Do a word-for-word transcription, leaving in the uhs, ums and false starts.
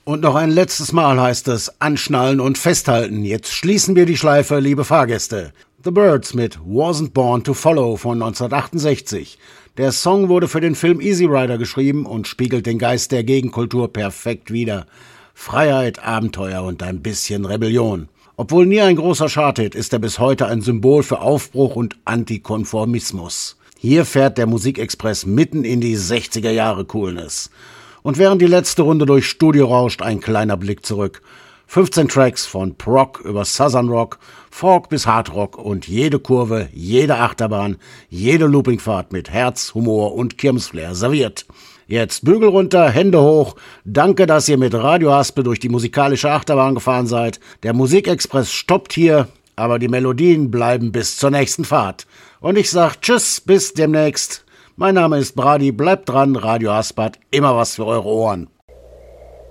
Und noch ein letztes Mal heißt es anschnallen und festhalten. Jetzt schließen wir die Schleife, liebe Fahrgäste. The Byrds mit Wasn't Born to Follow von neunzehnhundertachtundsechzig. Der Song wurde für den Film Easy Rider geschrieben und spiegelt den Geist der Gegenkultur perfekt wider. Freiheit, Abenteuer und ein bisschen Rebellion. Obwohl nie ein großer Charthit, ist er bis heute ein Symbol für Aufbruch und Antikonformismus. Hier fährt der Musikexpress mitten in die sechziger Jahre Coolness. Und während die letzte Runde durchs Studio rauscht, ein kleiner Blick zurück. fünfzehn Tracks von Prog über Southern Rock, Folk bis Hard Rock und jede Kurve, jede Achterbahn, jede Loopingfahrt mit Herz, Humor und Kirmesflair serviert. Jetzt Bügel runter, Hände hoch. Danke, dass ihr mit Radio Haspel durch die musikalische Achterbahn gefahren seid. Der Musikexpress stoppt hier, aber die Melodien bleiben bis zur nächsten Fahrt. Und ich sag Tschüss, bis demnächst. Mein Name ist Brady, bleibt dran, Radio Haspel hat immer was für eure Ohren.